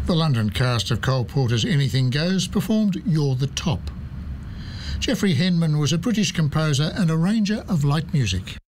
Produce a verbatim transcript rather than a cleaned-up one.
The London cast of Cole Porter's Anything Goes performed You're the Top. Geoffrey Henman was a British composer and arranger of light music.